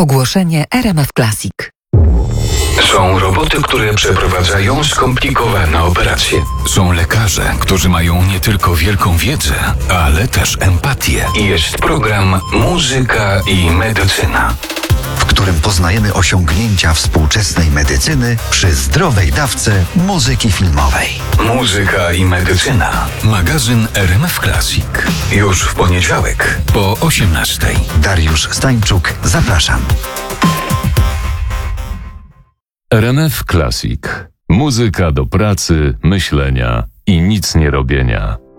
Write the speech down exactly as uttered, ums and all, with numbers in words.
Ogłoszenie R M F Classic. Są roboty, które przeprowadzają skomplikowane operacje. Są lekarze, którzy mają nie tylko wielką wiedzę, ale też empatię. Jest program Muzyka i Medycyna, w którym poznajemy osiągnięcia współczesnej medycyny przy zdrowej dawce muzyki filmowej. Muzyka i Medycyna. Magazyn R M F Classic. Już w poniedziałek Po osiemnastej. Dariusz Stańczuk, zapraszam. R M F Classic. Muzyka do pracy, myślenia i nic nie robienia.